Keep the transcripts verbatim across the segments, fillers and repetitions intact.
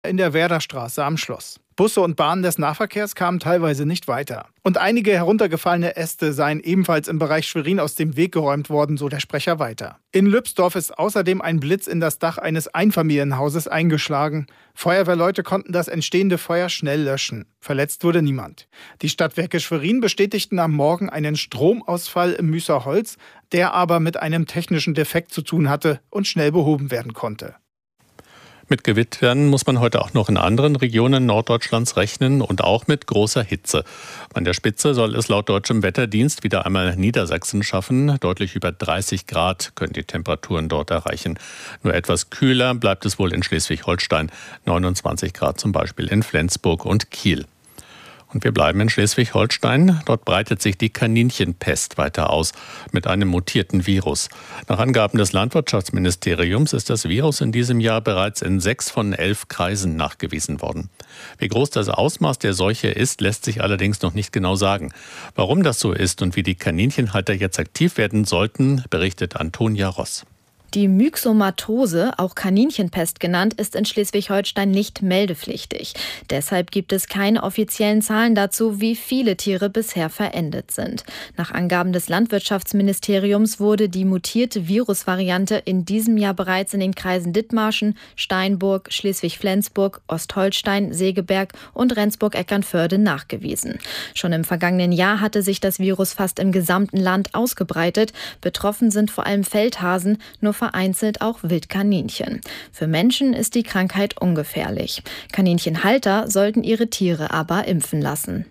in der Werderstraße am Schloss. Busse und Bahnen des Nahverkehrs kamen teilweise nicht weiter. Und einige heruntergefallene Äste seien ebenfalls im Bereich Schwerin aus dem Weg geräumt worden, so der Sprecher weiter. In Lübsdorf ist außerdem ein Blitz in das Dach eines Einfamilienhauses eingeschlagen. Feuerwehrleute konnten das entstehende Feuer schnell löschen. Verletzt wurde niemand. Die Stadtwerke Schwerin bestätigten am Morgen einen Stromausfall im Müßerholz, der aber mit einem technischen Defekt zu tun hatte und schnell behoben werden konnte. Mit Gewittern muss man heute auch noch in anderen Regionen Norddeutschlands rechnen und auch mit großer Hitze. An der Spitze soll es laut deutschem Wetterdienst wieder einmal Niedersachsen schaffen. Deutlich über dreißig Grad können die Temperaturen dort erreichen. Nur etwas kühler bleibt es wohl in Schleswig-Holstein. neunundzwanzig Grad zum Beispiel in Flensburg und Kiel. Und wir bleiben in Schleswig-Holstein. Dort breitet sich die Kaninchenpest weiter aus mit einem mutierten Virus. Nach Angaben des Landwirtschaftsministeriums ist das Virus in diesem Jahr bereits in sechs von elf Kreisen nachgewiesen worden. Wie groß das Ausmaß der Seuche ist, lässt sich allerdings noch nicht genau sagen. Warum das so ist und wie die Kaninchenhalter jetzt aktiv werden sollten, berichtet Antonia Ross. Die Myxomatose, auch Kaninchenpest genannt, ist in Schleswig-Holstein nicht meldepflichtig. Deshalb gibt es keine offiziellen Zahlen dazu, wie viele Tiere bisher verendet sind. Nach Angaben des Landwirtschaftsministeriums wurde die mutierte Virusvariante in diesem Jahr bereits in den Kreisen Dithmarschen, Steinburg, Schleswig-Flensburg, Ostholstein, Segeberg und Rendsburg-Eckernförde nachgewiesen. Schon im vergangenen Jahr hatte sich das Virus fast im gesamten Land ausgebreitet. Betroffen sind vor allem Feldhasen, nur vereinzelt auch Wildkaninchen. Für Menschen ist die Krankheit ungefährlich. Kaninchenhalter sollten ihre Tiere aber impfen lassen.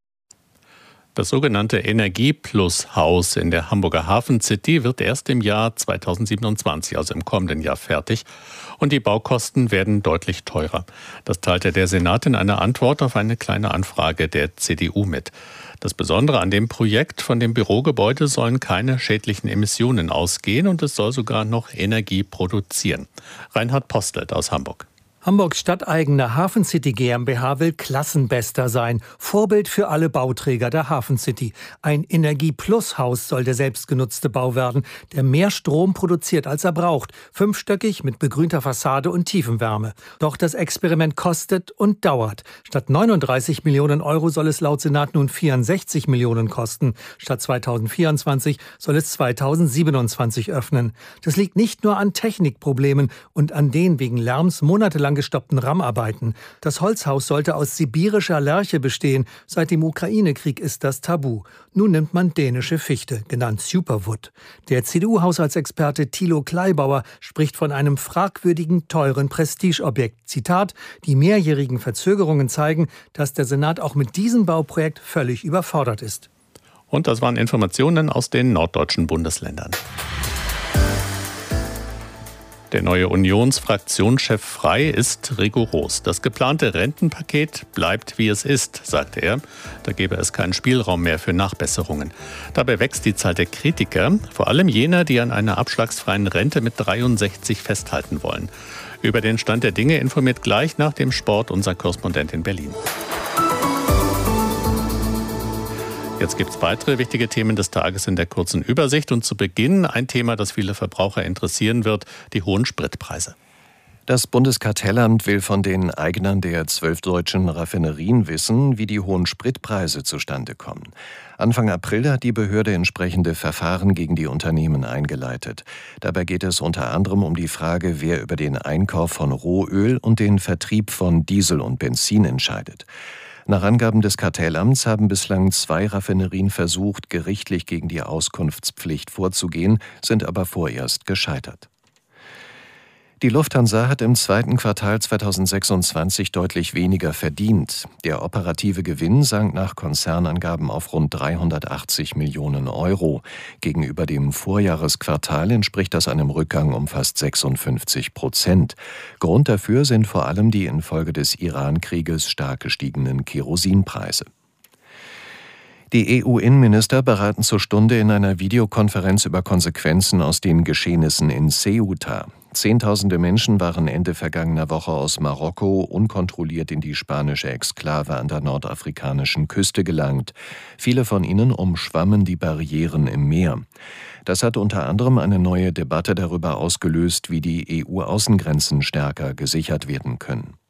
Das sogenannte Energie-Plus-Haus in der Hamburger Hafen City wird erst im Jahr zweitausendsiebenundzwanzig, also im kommenden Jahr, fertig. Und die Baukosten werden deutlich teurer. Das teilte der Senat in einer Antwort auf eine kleine Anfrage der C D U mit. Das Besondere an dem Projekt: von dem Bürogebäude sollen keine schädlichen Emissionen ausgehen und es soll sogar noch Energie produzieren. Reinhard Postelt aus Hamburg. Hamburgs stadteigene Hafen City GmbH will Klassenbester sein. Vorbild für alle Bauträger der Hafen City. Ein Energie-Plus-Haus soll der selbstgenutzte Bau werden, der mehr Strom produziert, als er braucht. Fünfstöckig mit begrünter Fassade und Tiefenwärme. Doch das Experiment kostet und dauert. Statt neununddreißig Millionen Euro soll es laut Senat nun vierundsechzig Millionen kosten. Statt zweitausendvierundzwanzig soll es zweitausendsiebenundzwanzig öffnen. Das liegt nicht nur an Technikproblemen und an den wegen Lärms monatelang gestoppten Rammarbeiten. Das Holzhaus sollte aus sibirischer Lärche bestehen. Seit dem Ukraine-Krieg ist das tabu. Nun nimmt man dänische Fichte, genannt Superwood. Der C D U-Haushaltsexperte Thilo Kleibauer spricht von einem fragwürdigen, teuren Prestigeobjekt. Zitat: Die mehrjährigen Verzögerungen zeigen, dass der Senat auch mit diesem Bauprojekt völlig überfordert ist. Und das waren Informationen aus den norddeutschen Bundesländern. Der neue Unionsfraktionschef Frey ist rigoros. Das geplante Rentenpaket bleibt, wie es ist, sagte er. Da gäbe es keinen Spielraum mehr für Nachbesserungen. Dabei wächst die Zahl der Kritiker, vor allem jener, die an einer abschlagsfreien Rente mit dreiundsechzig festhalten wollen. Über den Stand der Dinge informiert gleich nach dem Sport unser Korrespondent in Berlin. Jetzt gibt es weitere wichtige Themen des Tages in der kurzen Übersicht. Und zu Beginn ein Thema, das viele Verbraucher interessieren wird: die hohen Spritpreise. Das Bundeskartellamt will von den Eignern der zwölf deutschen Raffinerien wissen, wie die hohen Spritpreise zustande kommen. Anfang April hat die Behörde entsprechende Verfahren gegen die Unternehmen eingeleitet. Dabei geht es unter anderem um die Frage, wer über den Einkauf von Rohöl und den Vertrieb von Diesel und Benzin entscheidet. Nach Angaben des Kartellamts haben bislang zwei Raffinerien versucht, gerichtlich gegen die Auskunftspflicht vorzugehen, sind aber vorerst gescheitert. Die Lufthansa hat im zweiten Quartal zweitausendsechsundzwanzig deutlich weniger verdient. Der operative Gewinn sank nach Konzernangaben auf rund dreihundertachtzig Millionen Euro. Gegenüber dem Vorjahresquartal entspricht das einem Rückgang um fast sechsundfünfzig Prozent. Grund dafür sind vor allem die infolge des Iran-Krieges stark gestiegenen Kerosinpreise. Die E U-Innenminister beraten zur Stunde in einer Videokonferenz über Konsequenzen aus den Geschehnissen in Ceuta. Zehntausende Menschen waren Ende vergangener Woche aus Marokko unkontrolliert in die spanische Exklave an der nordafrikanischen Küste gelangt. Viele von ihnen umschwammen die Barrieren im Meer. Das hat unter anderem eine neue Debatte darüber ausgelöst, wie die E U-Außengrenzen stärker gesichert werden können.